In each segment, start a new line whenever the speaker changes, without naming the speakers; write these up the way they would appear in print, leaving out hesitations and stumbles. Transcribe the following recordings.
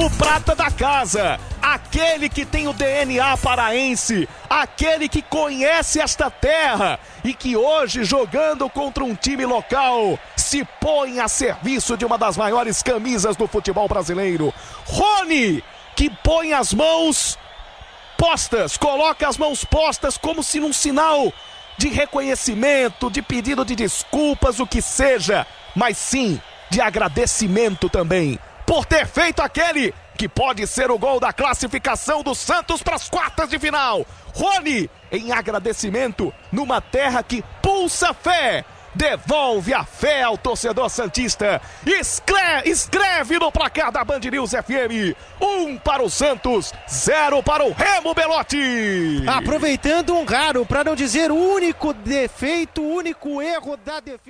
o prata da casa, aquele que tem o DNA paraense, aquele que conhece esta terra e que hoje, jogando contra um time local, se põe a serviço de uma das maiores camisas do futebol brasileiro. Rony, que põe as mãos postas, coloca as mãos postas como se num sinal de reconhecimento, de pedido de desculpas, o que seja, mas sim de agradecimento também, por ter feito aquele que pode ser o gol da classificação do Santos para as quartas de final. Rony, em agradecimento, numa terra que pulsa fé, devolve a fé ao torcedor santista. Escreve no placar da Band News FM: 1 para o Santos, 0 para o Remo Belotti.
Aproveitando um raro, para não dizer único defeito, único erro da defesa.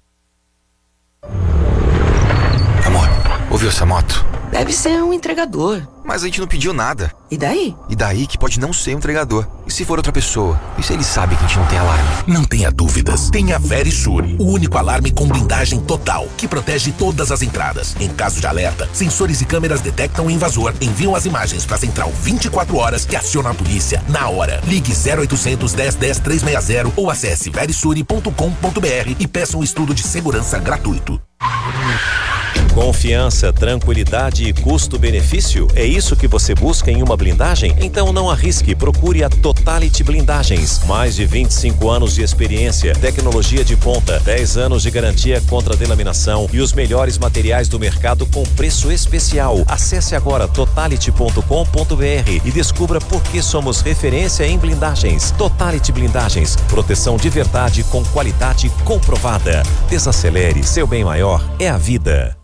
Amor, ouviu essa moto?
Deve ser um entregador.
Mas a gente não pediu nada.
E daí?
E daí que pode não ser um entregador. E se for outra pessoa? E se ele sabe que a gente não tem alarme?
Não tenha dúvidas. Tenha Verisure, o único alarme com blindagem total, que protege todas as entradas. Em caso de alerta, sensores e câmeras detectam o invasor, enviam as imagens para a central 24 horas e aciona a polícia na hora. Ligue 0800 10 10 360 ou acesse verisure.com.br e peça um estudo de segurança gratuito.
Confiança, tranquilidade e custo-benefício? É isso que você busca em uma blindagem? Então não arrisque, procure a Totality Blindagens. Mais de 25 anos de experiência, tecnologia de ponta, 10 anos de garantia contra delaminação e os melhores materiais do mercado com preço especial. Acesse agora totality.com.br e descubra por que somos referência em blindagens. Totality Blindagens, proteção de verdade com qualidade comprovada. Desacelere, seu bem maior é a vida.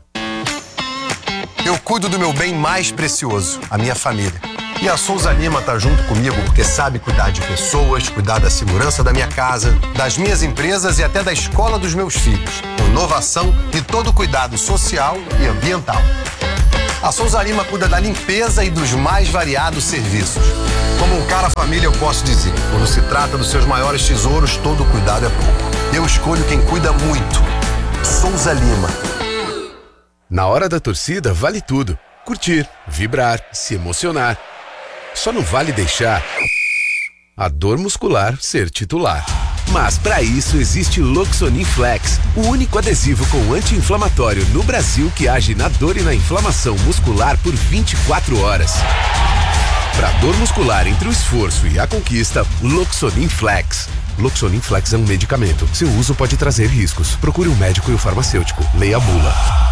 Eu cuido do meu bem mais precioso, a minha família. E a Souza Lima tá junto comigo porque sabe cuidar de pessoas, cuidar da segurança da minha casa, das minhas empresas e até da escola dos meus filhos. Com inovação e todo cuidado social e ambiental. A Souza Lima cuida da limpeza e dos mais variados serviços. Como um cara família, eu posso dizer, quando se trata dos seus maiores tesouros, todo cuidado é pouco. Eu escolho quem cuida muito. Souza Lima.
Na hora da torcida, vale tudo. Curtir, vibrar, se emocionar. Só não vale deixar a dor muscular ser titular. Mas para isso existe Loxonin Flex, o único adesivo com anti-inflamatório no Brasil que age na dor e na inflamação muscular por 24 horas. Para dor muscular entre o esforço e a conquista, Loxonin Flex. Loxonin Flex é um medicamento. Seu uso pode trazer riscos. Procure um médico e o farmacêutico. Leia a bula.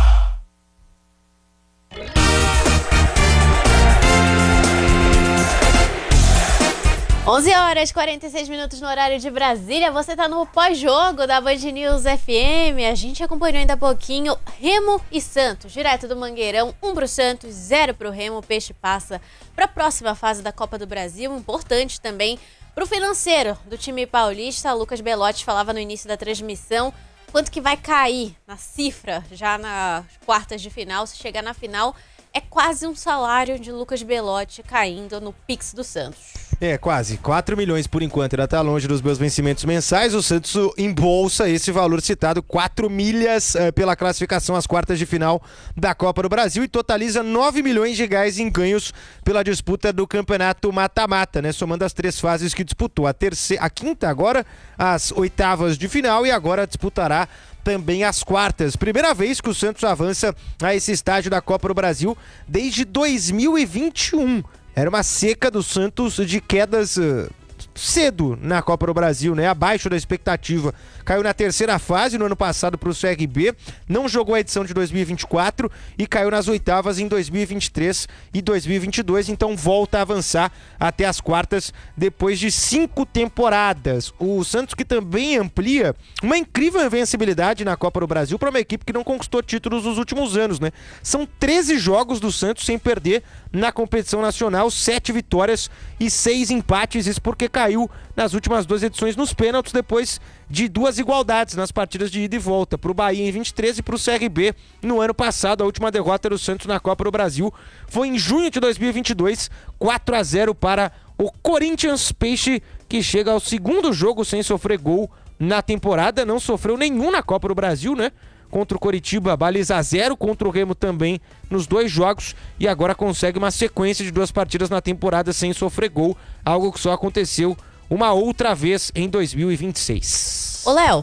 11h46 no horário de Brasília. Você tá no pós-jogo da Band News FM. A gente acompanhou ainda há pouquinho Remo e Santos, direto do Mangueirão. 1 pro Santos, 0 pro Remo. O Peixe passa para a próxima fase da Copa do Brasil. Importante também pro financeiro do time paulista. Lucas Belotti falava no início da transmissão quanto que vai cair na cifra já nas quartas de final. Se chegar na final, é quase um salário de Lucas Belotti caindo no Pix do Santos.
É, quase. 4 milhões por enquanto. Ainda tá longe dos meus vencimentos mensais. O Santos embolsa esse valor citado, 4 milhas pela classificação às quartas de final da Copa do Brasil e totaliza 9 milhões de reais em ganhos pela disputa do campeonato mata-mata, né? Somando as 3 fases que disputou. A quinta agora, as oitavas de final e agora disputará também as quartas. Primeira vez que o Santos avança a esse estágio da Copa do Brasil desde 2021. Era uma seca do Santos de quedas cedo na Copa do Brasil, né? Abaixo da expectativa. Caiu na terceira fase no ano passado para o CRB, não jogou a edição de 2024 e caiu nas oitavas em 2023 e 2022, então volta a avançar até as quartas depois de 5 temporadas. O Santos que também amplia uma incrível invencibilidade na Copa do Brasil para uma equipe que não conquistou títulos nos últimos anos, né? São 13 jogos do Santos sem perder na competição nacional, 7 vitórias e 6 empates, isso porque caiu nas últimas 2 edições nos pênaltis, depois de 2 igualdades nas partidas de ida e volta, para o Bahia em 23 e para o CRB no ano passado. A última derrota do Santos na Copa do Brasil foi em junho de 2022, 4-0 para o Corinthians. Peixe que chega ao segundo jogo sem sofrer gol na temporada, não sofreu nenhum na Copa do Brasil, né? contra o Coritiba, baliza 0 contra o Remo também nos 2 jogos e agora consegue uma sequência de 2 partidas na temporada sem sofrer gol, algo que só aconteceu uma outra vez em 2026.
Ô, Léo.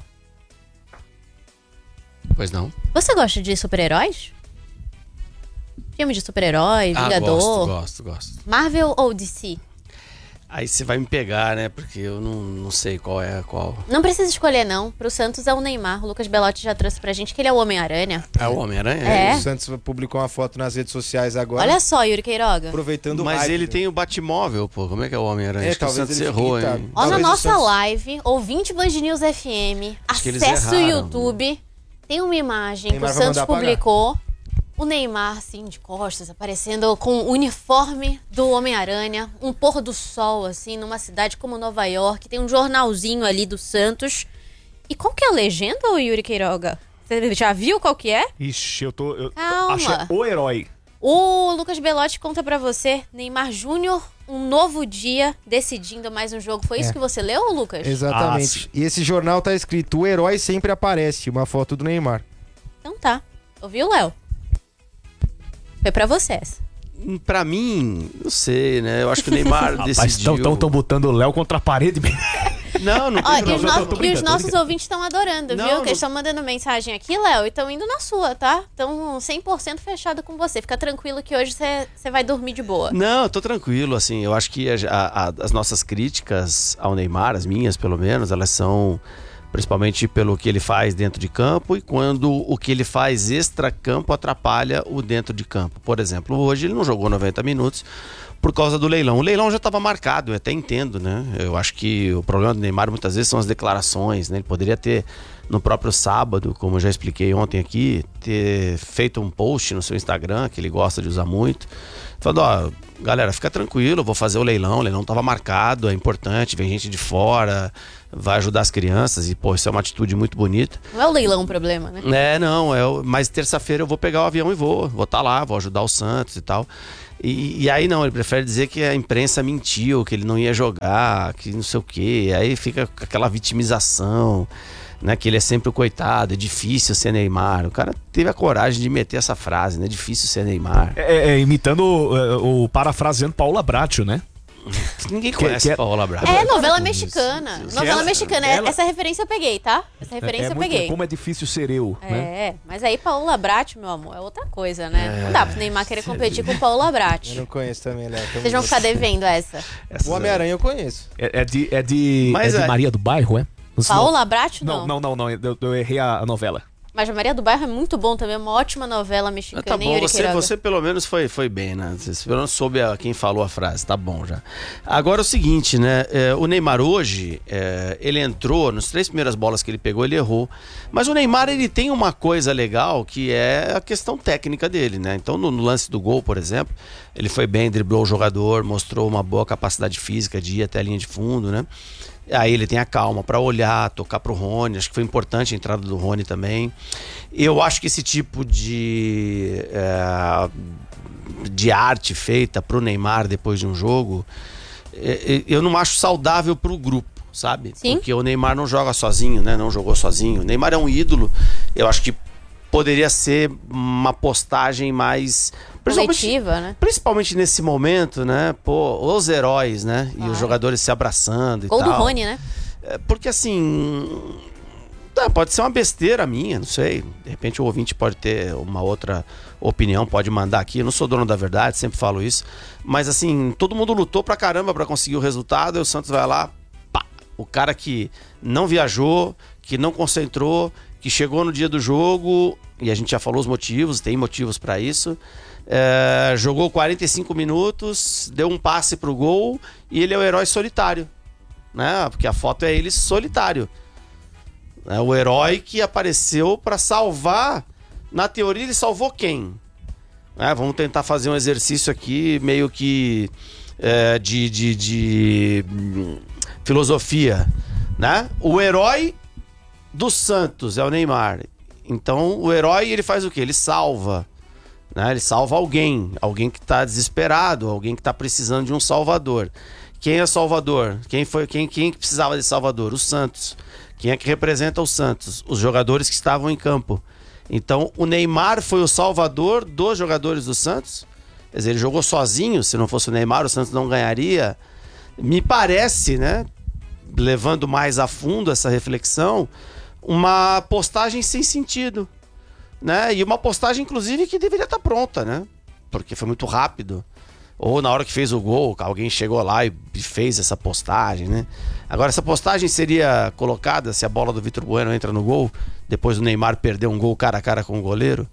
Pois não.
Você gosta de super-heróis? Filme de super-herói, Vingador?
Gosto.
Marvel ou DC?
Aí você vai me pegar, né? Porque eu não sei qual é qual.
Não precisa escolher, não. Pro Santos é o Neymar. O Lucas Belotti já trouxe pra gente que ele é o Homem-Aranha.
É o Homem-Aranha?
É.
O Santos publicou uma foto nas redes sociais agora.
Olha só, Yuri Queiroga.
Aproveitando o
Mas
hype,
ele tem o Batmóvel, pô. Como é que é o Homem-Aranha? Acho que o
talvez
Santos
ele
errou,
fique, tá.
hein?
Ó, na
Talvez o
nossa
Santos-
live, ouvinte Band News FM,
Acho que eles
acesse o
erraram.
YouTube, tem uma imagem
Neymar
que o
vai
Santos
mandar apagar.
publicou. O Neymar, assim, de costas, aparecendo com o uniforme do Homem-Aranha, um pôr do sol, assim, numa cidade como Nova York. Tem um jornalzinho ali do Santos. E qual que é a legenda, ô Yuri Queiroga? Você já viu qual que é?
Ixi,
Calma.
acho que é o herói.
O Lucas Belotti conta pra você, Neymar Júnior, um novo dia, decidindo mais um jogo. Foi isso que você leu, Lucas?
Exatamente. E esse jornal tá escrito: o herói sempre aparece. Uma foto do Neymar.
Então tá. Ouviu, Léo? Foi pra você essa.
Pra mim, não sei, né? Eu acho que o Neymar
Rapaz,
decidiu...
estão botando o Léo contra a parede mesmo.
Não
Ó,
tem
e os,
problema.
e os nossos ouvintes estão adorando,
Não,
viu?
não-
Que eles estão mandando mensagem aqui, Léo, e estão indo na sua, tá? Estão 100% fechado com você. Fica tranquilo que hoje você vai dormir de boa.
Não, tô tranquilo, assim, eu acho que as nossas críticas ao Neymar, as minhas pelo menos, elas são principalmente pelo que ele faz dentro de campo e quando o que ele faz extra-campo atrapalha o dentro de campo. Por exemplo, hoje ele não jogou 90 minutos por causa do leilão. O leilão já estava marcado, eu até entendo, né? Eu acho que o problema do Neymar muitas vezes são as declarações, né? Ele poderia ter, no próprio sábado, como eu já expliquei ontem aqui, ter feito um post no seu Instagram, que ele gosta de usar muito, falando, ó, galera, fica tranquilo, eu vou fazer o leilão estava marcado, é importante, vem gente de fora, vai ajudar as crianças e, pô, isso é uma atitude muito bonita.
Não é o leilão o problema, né?
Mas terça-feira eu vou pegar o avião e vou estar lá, vou ajudar o Santos e tal. E aí não, ele prefere dizer que a imprensa mentiu, que ele não ia jogar, que não sei o quê. Aí fica aquela vitimização, né? Que ele é sempre o coitado, é difícil ser Neymar. O cara teve a coragem de meter essa frase, né? Difícil ser Neymar.
Imitando o parafraseando Paula Abratio, né?
Ninguém conhece Paula Abratio.
É novela mexicana. Novela mexicana.
ela-
Essa referência eu peguei, tá? Essa referência eu
muito
peguei.
como é difícil ser eu, né?
É, mas aí Paula Abratio, meu amor, é outra coisa, né? Não dá pro Neymar querer competir com Paula
Eu
Abratio.
não conheço também, Léo.
Vocês vão ficar devendo essa.
O Homem-Aranha eu conheço.
É de Maria do Bairro, é?
Paula Abratio, não.
Não, eu errei a novela.
Mas a Maria do Bairro é muito bom também, é uma ótima novela mexicana.
Tá
hein,
bom,
Yuri Queiroga?
você pelo menos foi bem, né? Você pelo menos soube quem falou a frase, tá bom já. Agora o seguinte, né? O Neymar hoje, ele entrou, nas 3 primeiras bolas que ele pegou, ele errou. Mas o Neymar, ele tem uma coisa legal, que é a questão técnica dele, né? Então no lance do gol, por exemplo, ele foi bem, driblou o jogador, mostrou uma boa capacidade física de ir até a linha de fundo, né? Aí ele tem a calma para olhar, tocar pro Rony. Acho que foi importante a entrada do Rony também. Eu acho que esse tipo de arte feita pro Neymar depois de um jogo, eu não acho saudável pro grupo, sabe?
Sim.
Porque o Neymar não joga sozinho, né? Não jogou sozinho. O Neymar é um ídolo. Eu acho que poderia ser uma postagem mais...
Coletiva, né?
Principalmente nesse momento, né? Pô, os heróis, né? E os jogadores se abraçando e
Gol
tal.
do Rony, né?
Porque assim... pode ser uma besteira minha, não sei. De repente o ouvinte pode ter uma outra opinião, pode mandar aqui. Eu não sou dono da verdade, sempre falo isso. Mas assim, todo mundo lutou pra caramba pra conseguir o resultado. E o Santos vai lá, pá. O cara que não viajou, que não concentrou, que chegou no dia do jogo, e a gente já falou os motivos, tem motivos pra isso. Jogou 45 minutos, deu um passe pro gol e ele é o herói solitário, né? Porque a foto é ele solitário. É o herói que apareceu para salvar. Na teoria, ele salvou quem? Vamos tentar fazer um exercício aqui, meio que de filosofia, né? O herói do Santos é o Neymar. Então, o herói, ele faz o quê? Ele salva. Né? Ele salva alguém que está desesperado, alguém que está precisando de um salvador. Quem é Salvador? Quem precisava de Salvador? O Santos. Quem é que representa o Santos? Os jogadores que estavam em campo. Então, o Neymar foi o salvador dos jogadores do Santos. Quer dizer, ele jogou sozinho. Se não fosse o Neymar, o Santos não ganharia. Me parece, né, levando mais a fundo essa reflexão, uma postagem sem sentido, né? E uma postagem, inclusive, que deveria estar pronta, né? Porque foi muito rápido. Ou na hora que fez o gol, alguém chegou lá e fez essa postagem, né? Agora, essa postagem seria colocada se a bola do Vitor Bueno entra no gol, depois o Neymar perdeu um gol cara a cara com o goleiro.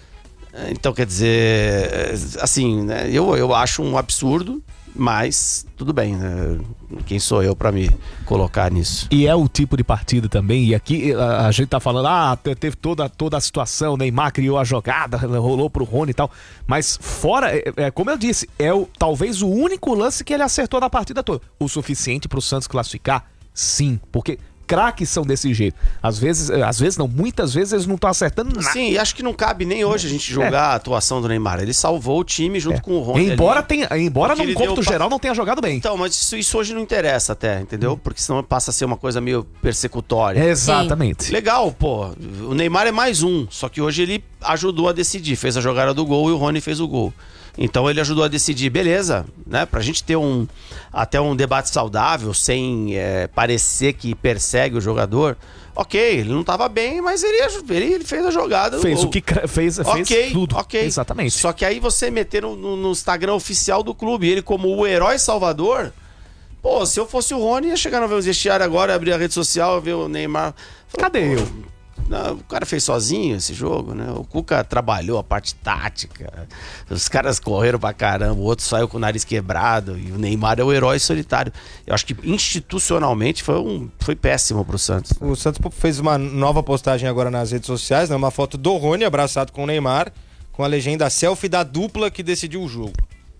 Então, quer dizer, assim, né, eu acho um absurdo, mas tudo bem, né? Quem sou eu pra me colocar nisso?
E é o tipo de partida também, e aqui a gente tá falando, teve toda a situação, Neymar criou a jogada, rolou pro Rony e tal, mas fora, como eu disse, talvez o único lance que ele acertou na partida toda. O suficiente pro Santos classificar? Sim, porque craques são desse jeito. Às vezes não, muitas vezes eles não estão acertando nada.
Sim, e acho que não cabe nem hoje a gente julgar a atuação do Neymar. Ele salvou o time junto com o Rony.
Embora no cômputo geral não tenha jogado bem.
Então, mas isso hoje não interessa até, entendeu? Porque senão passa a ser uma coisa meio persecutória.
Exatamente.
Sim. Legal, pô. O Neymar é mais um, só que hoje ele ajudou a decidir. Fez a jogada do gol e o Rony fez o gol. Então ele ajudou a decidir, beleza, né? Pra gente ter até um debate saudável, sem parecer que persegue o jogador. Ok, ele não tava bem, mas ele fez a jogada.
Fez o que fez tudo.
Ok.
Exatamente.
Só que aí você meter no Instagram oficial do clube, ele como o herói salvador. Pô, se eu fosse o Rony, ia chegar no vestiário agora, abrir a rede social, ver o Neymar.
Cadê eu?
Não, o cara fez sozinho esse jogo, né? O Cuca trabalhou a parte tática, os caras correram pra caramba, o outro saiu com o nariz quebrado e o Neymar é o herói solitário. Eu acho que institucionalmente foi péssimo pro Santos.
O Santos fez uma nova postagem agora nas redes sociais, né? Uma foto do Rony abraçado com o Neymar, com a legenda selfie da dupla que decidiu o jogo.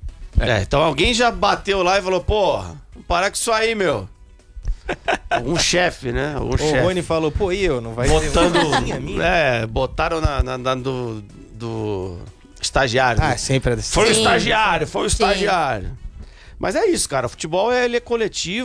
Então alguém já bateu lá e falou, porra, vamos parar com isso aí, meu. Um chefe, né?
O Rony falou, pô, não vai
botaram do estagiário.
Sempre é desse.
Foi o estagiário. Mas é isso, cara. O futebol ele é coletivo.